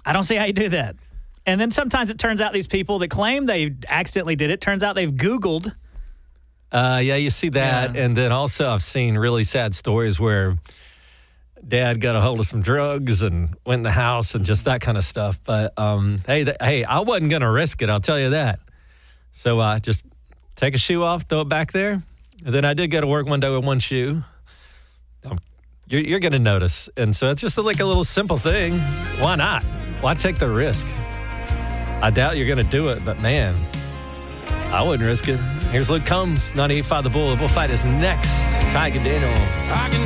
I don't see how you do that. And then sometimes it turns out these people that claim they accidentally did it, turns out they've Googled. Yeah, you see that. Yeah. And then also I've seen really sad stories where dad got a hold of some drugs and went in the house and just that kind of stuff. But, hey, I wasn't going to risk it, I'll tell you that. So just take a shoe off, throw it back there. And then I did go to work one day with one shoe. You're going to notice. And so it's just like a little simple thing. Why not? Why take the risk? I doubt you're going to do it, but man, I wouldn't risk it. Here's Luke Combs, 98.5 The Bull. The Bullfight is next. Tiger Daniel. I can